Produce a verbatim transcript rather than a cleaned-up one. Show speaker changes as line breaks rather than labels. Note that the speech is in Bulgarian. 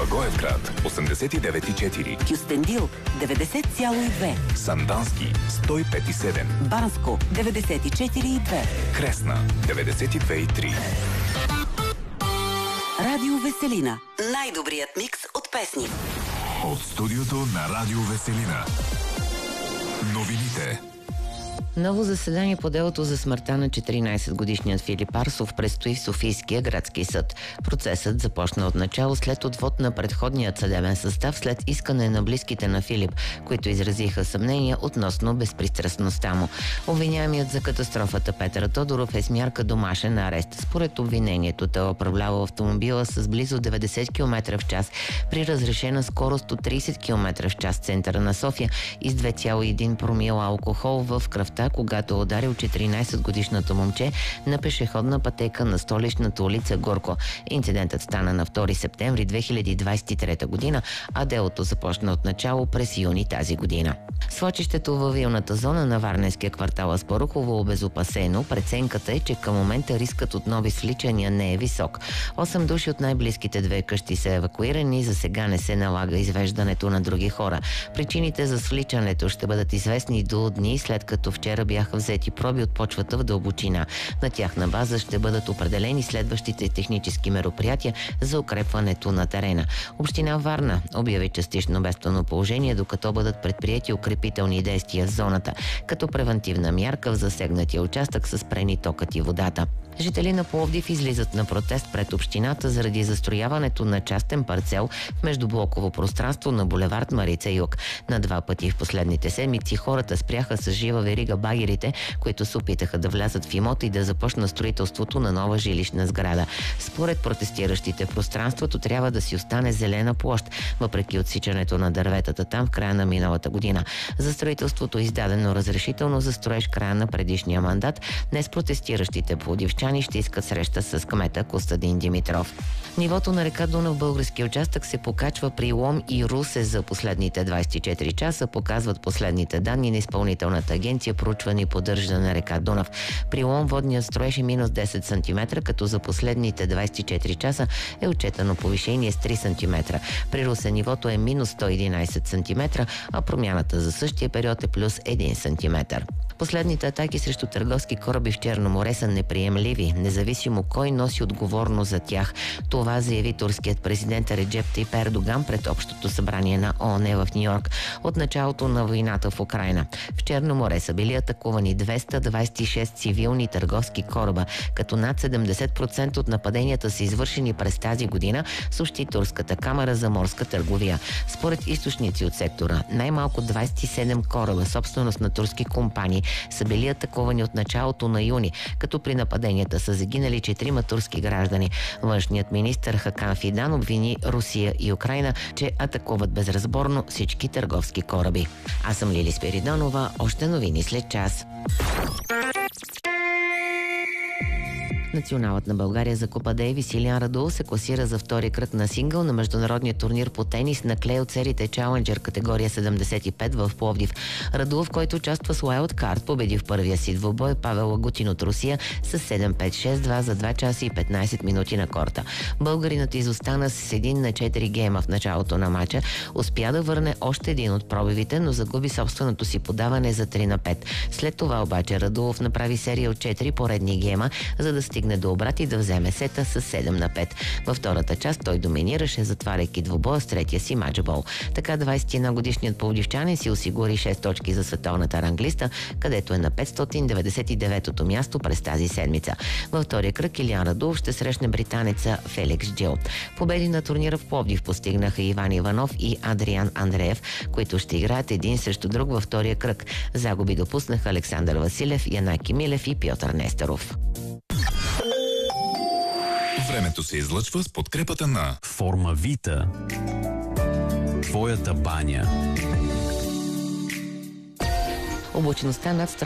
Благоевград осемдесет и девет и четири,
Кюстендил деветдесет цяло и две,
Сандански сто и пет и седем,
Банско деветдесет и четири и две,
Кресна деветдесет и две и три.
Радио Веселина. Най-добрият микс от песни.
От студиото на Радио Веселина. Новините.
Ново заседание по делото за смъртта на четиринайсетгодишният Филип Арсов предстои в Софийския градски съд. Процесът започна от начало след отвод на предходният съдебен състав след искане на близките на Филип, които изразиха съмнения относно безпристрастността му. Обвиняемият за катастрофата Петър Тодоров е с мярка домашен арест. Според обвинението той управлява автомобила с близо деветдесет километра в час при разрешена скорост от трийсет километра в час в центъра на София и с две цяло и един промил алкохол в кръвта, когато е ударил четиринайсетгодишното момче на пешеходна пътека на столичната улица Горко. Инцидентът стана на втори септември две хиляди двайсет и трета година, а делото започна от начало през юни тази година. Свлачището във вилната зона на Варненския квартал Аспарухово обезопасено. Преценката е, че към момента рискът от нови свличания не е висок. Осем души от най-близките две къщи са евакуирани и за сега не се налага извеждането на други хора. Причините за свличането ще бъдат известни до дни, след като вчера бяха взети проби от почвата в дълбочина. На тяхна база ще бъдат определени следващите технически мероприятия за укрепването на терена. Община Варна обяви частично бедствено положение, докато бъдат предприети укрепителни действия в зоната, като превентивна мярка в засегнатия участък са спрени токът и водата. Жители на Пловдив излизат на протест пред общината заради застрояването на частен парцел в междублоково пространство на булевард Марица Юг. На два пъти в последните седмици хората спряха с жива верига багерите, които се опитаха да влязат в имота и да започнат строителството на нова жилищна сграда. Според протестиращите, пространството трябва да си остане зелена площ, въпреки отсичането на дърветата там в края на миналата година. За строителството е издадено разрешително за строеж края на предишния мандат. Днес протестиращите пловдивчани ще искат среща с кмета Костадин Димитров. Нивото на река Дунав в българския участък се покачва при Лом и Русе за последните двайсет и четири часа, показват последните данни на Изпълнителната агенция проучване и поддържане на река Дунав. При Лом водният строеж е минус десет сантиметра, като за последните двайсет и четири часа е отчетено повишение с три сантиметра. При Русе нивото е минус сто и единайсет сантиметра, а промяната за същия период е плюс един сантиметър. Последните атаки срещу търговски кораби в Черно море са неприемливи, независимо кой носи отговорност за тях. Това заяви турският президент Реджеп Тайип Ердоган пред Общото събрание на ООН в Нью-Йорк от началото на войната в Украйна. В Черно море са били атакувани двеста двайсет и шест цивилни търговски кораба, като над седемдесет процента от нападенията са извършени през тази година, съобщи Турската камара за морска търговия. Според източници от сектора, най-малко двайсет и седем кораба, собственост на турски компании, са били атакувани от началото на юни, като при нападенията са загинали четирима турски граждани. Външният министър Хакан Фидан обвини Русия и Украйна, че атакуват безразборно всички търговски кораби. Аз съм Лили Спиридонова, още новини след час. Националът на България за Купа Дейвис Илиан Радулов се класира за втори кръг на сингъл на международния турнир по тенис на клей от серите Challenger категория седемдесет и пет в Пловдив. Радулов, който участва с Wild Card, победи в първия си двубой Павел Лагутин от Русия с седем пет шест два за два часа и петнайсет минути на корта. Българинът изостана с един на четири гейма в началото на матча, успя да върне още един от пробивите, но загуби собственото си подаване за три на пет. След това обаче Радулов направи серия от четири поредни гейма, за да стигне до обрат и да вземе сета с седем на пет. Във втората част той доминираше, затваряйки двубоя с третия си матчбол. Така двайсет и една годишният пловдивчанин си осигури шест точки за световната ранглиста, където е на петстотин деветдесет и деветото място през тази седмица. Във втория кръг Илиан Радулов ще срещне британеца Феликс Джил. Победи на турнира в Пловдив постигнаха Иван Иванов и Адриан Андреев, които ще играят един срещу друг във втория кръг. Загуби допуснаха Александър Василев, Янаки Милев и Пьотър Нестеров.
Времето се излъчва с подкрепата на
Формавита. Твоята баня.
Облачността над